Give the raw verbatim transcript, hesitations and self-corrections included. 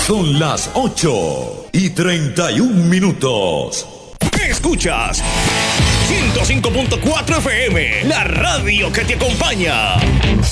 Son las ocho y treinta y un minutos. Escuchas ciento cinco punto cuatro F M, la radio que te acompaña.